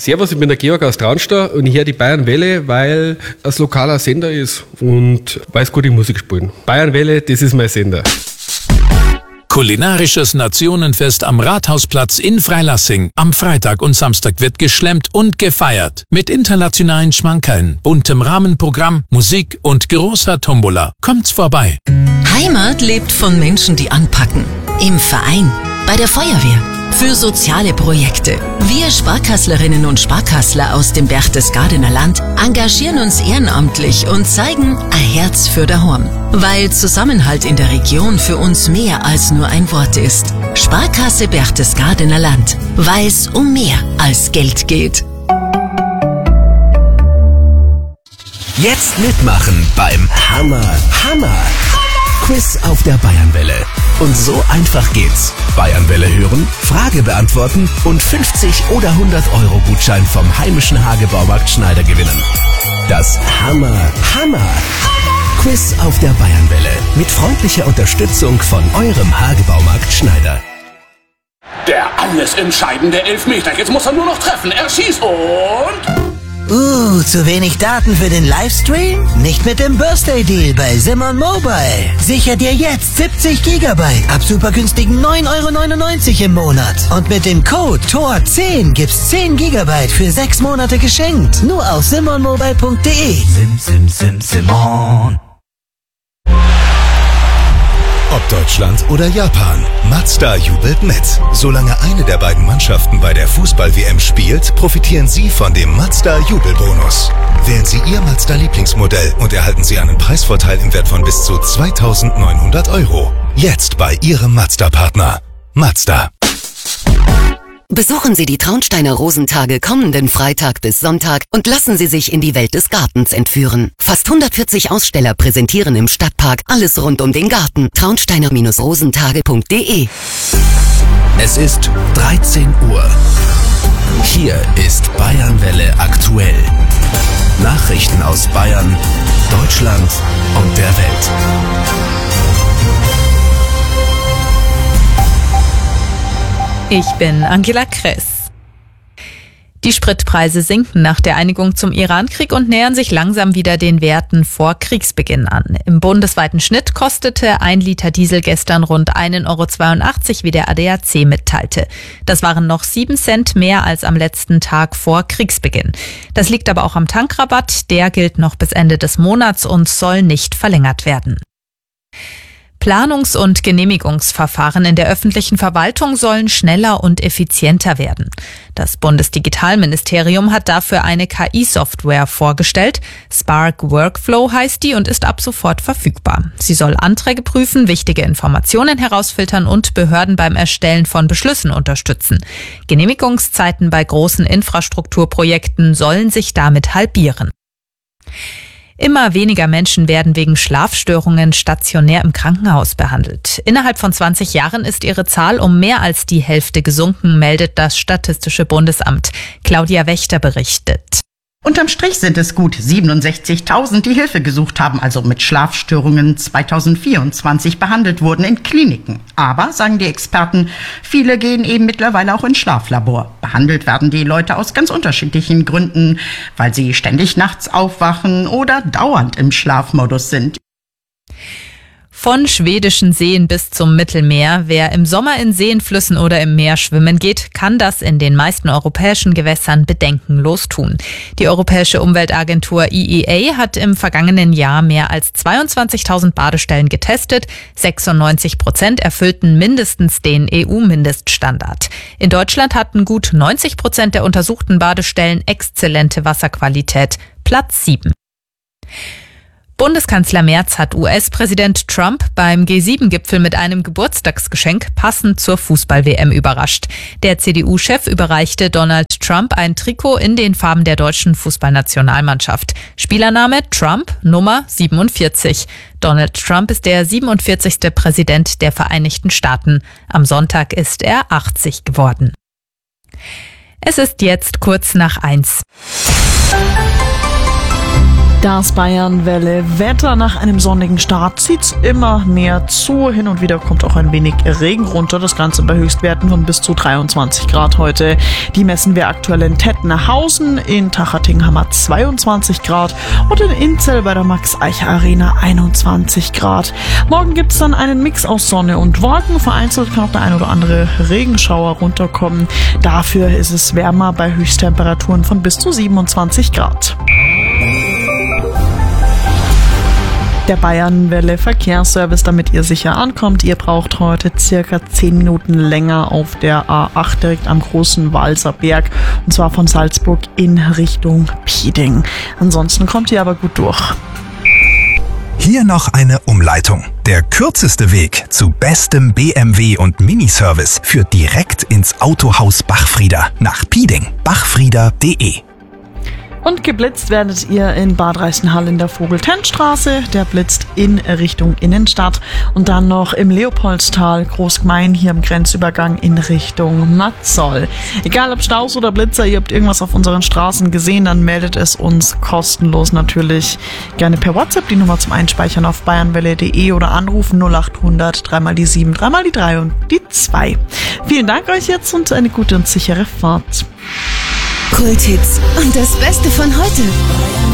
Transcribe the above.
Servus, ich bin der Georg aus Traunstein und ich höre die Bayern Welle, weil es lokaler Sender ist und weil es gute Musik spielen. Bayern Welle, das ist mein Sender. Kulinarisches Nationenfest am Rathausplatz in Freilassing. Am Freitag und Samstag wird geschlemmt und gefeiert. Mit internationalen Schmankerln, buntem Rahmenprogramm, Musik und großer Tombola. Kommt's vorbei. Heimat lebt von Menschen, die anpacken. Im Verein, bei der Feuerwehr, für soziale Projekte. Wir Sparkasslerinnen und Sparkassler aus dem Berchtesgadener Land engagieren uns ehrenamtlich und zeigen ein Herz für daheim. Weil Zusammenhalt in der Region für uns mehr als nur ein Wort ist. Sparkasse Berchtesgadener Land, weil es um mehr als Geld geht. Jetzt mitmachen beim Hammer Quiz auf der Bayernwelle. Und so einfach geht's. Bayernwelle hören, Frage beantworten und 50 oder 100 Euro Gutschein vom heimischen Hagebaumarkt Schneider gewinnen. Das Hammer Quiz auf der Bayernwelle. Mit freundlicher Unterstützung von eurem Hagebaumarkt Schneider. Der alles entscheidende Elfmeter. Jetzt muss er nur noch treffen. Er schießt und... zu wenig Daten für den Livestream? Nicht mit dem Birthday Deal bei Simon Mobile. Sicher dir jetzt 70 GB ab super günstigen 9,99 € im Monat. Und mit dem Code TOR10 gibt's 10 GB für 6 Monate geschenkt. Nur auf simonmobile.de. Simon. Ob Deutschland oder Japan, Mazda jubelt mit. Solange eine der beiden Mannschaften bei der Fußball-WM spielt, profitieren Sie von dem Mazda-Jubelbonus. Wählen Sie Ihr Mazda-Lieblingsmodell und erhalten Sie einen Preisvorteil im Wert von bis zu 2.900 €. Jetzt bei Ihrem Mazda-Partner. Mazda. Besuchen Sie die Traunsteiner Rosentage kommenden Freitag bis Sonntag und lassen Sie sich in die Welt des Gartens entführen. Fast 140 Aussteller präsentieren im Stadtpark alles rund um den Garten. traunsteiner-rosentage.de. Es ist 13 Uhr. Hier ist Bayernwelle aktuell. Nachrichten aus Bayern, Deutschland und der Welt. Ich bin Angela Kress. Die Spritpreise sinken nach der Einigung zum Irankrieg und nähern sich langsam wieder den Werten vor Kriegsbeginn an. Im bundesweiten Schnitt kostete 1 Liter Diesel gestern rund 1,82 €, wie der ADAC mitteilte. Das waren noch 7 Cent mehr als am letzten Tag vor Kriegsbeginn. Das liegt aber auch am Tankrabatt. Der gilt noch bis Ende des Monats und soll nicht verlängert werden. Planungs- und Genehmigungsverfahren in der öffentlichen Verwaltung sollen schneller und effizienter werden. Das Bundesdigitalministerium hat dafür eine KI-Software vorgestellt. Spark Workflow heißt die und ist ab sofort verfügbar. Sie soll Anträge prüfen, wichtige Informationen herausfiltern und Behörden beim Erstellen von Beschlüssen unterstützen. Genehmigungszeiten bei großen Infrastrukturprojekten sollen sich damit halbieren. Immer weniger Menschen werden wegen Schlafstörungen stationär im Krankenhaus behandelt. Innerhalb von 20 Jahren ist ihre Zahl um mehr als die Hälfte gesunken, meldet das Statistische Bundesamt. Claudia Wächter berichtet. Unterm Strich sind es gut 67.000, die Hilfe gesucht haben, also mit Schlafstörungen 2024 behandelt wurden in Kliniken. Aber, sagen die Experten, viele gehen eben mittlerweile auch ins Schlaflabor. Behandelt werden die Leute aus ganz unterschiedlichen Gründen, weil sie ständig nachts aufwachen oder dauernd im Schlafmodus sind. Von schwedischen Seen bis zum Mittelmeer. Wer im Sommer in Seen, Flüssen oder im Meer schwimmen geht, kann das in den meisten europäischen Gewässern bedenkenlos tun. Die Europäische Umweltagentur EEA hat im vergangenen Jahr mehr als 22.000 Badestellen getestet. 96% erfüllten mindestens den EU-Mindeststandard. In Deutschland hatten gut 90% der untersuchten Badestellen exzellente Wasserqualität. Platz 7. Bundeskanzler Merz hat US-Präsident Trump beim G7-Gipfel mit einem Geburtstagsgeschenk passend zur Fußball-WM überrascht. Der CDU-Chef überreichte Donald Trump ein Trikot in den Farben der deutschen Fußballnationalmannschaft. Spielername Trump, Nummer 47. Donald Trump ist der 47. Präsident der Vereinigten Staaten. Am Sonntag ist er 80 geworden. Es ist jetzt kurz nach 1. Das Bayernwelle Wetter. Nach einem sonnigen Start zieht's immer mehr zu. Hin und wieder kommt auch ein wenig Regen runter. Das Ganze bei Höchstwerten von bis zu 23 Grad heute. Die messen wir aktuell in Tettnerhausen. In Tachating haben wir 22 Grad und in Inzell bei der Max-Eicher-Arena 21 Grad. Morgen gibt's dann einen Mix aus Sonne und Wolken. Vereinzelt kann auch der ein oder andere Regenschauer runterkommen. Dafür ist es wärmer bei Höchsttemperaturen von bis zu 27 Grad. Der Bayernwelle Verkehrsservice, damit ihr sicher ankommt. Ihr braucht heute circa 10 Minuten länger auf der A8 direkt am Großen Walser Berg. Und zwar von Salzburg in Richtung Pieding. Ansonsten kommt ihr aber gut durch. Hier noch eine Umleitung. Der kürzeste Weg zu bestem BMW und Miniservice führt direkt ins Autohaus Bachfrieder nach Pieding. Bachfrieder.de. Und geblitzt werdet ihr in Bad Reichenhall in der Vogel-Tenn-Straße. Der blitzt in Richtung Innenstadt. Und dann noch im Leopoldstal, Großgmain, hier am Grenzübergang in Richtung Matzoll. Egal ob Staus oder Blitzer, ihr habt irgendwas auf unseren Straßen gesehen, dann meldet es uns kostenlos natürlich gerne per WhatsApp. Die Nummer zum Einspeichern auf bayernwelle.de oder anrufen 0800 3x7 3x3 und die 2. Vielen Dank euch jetzt und eine gute und sichere Fahrt. Kulthits und das Beste von heute.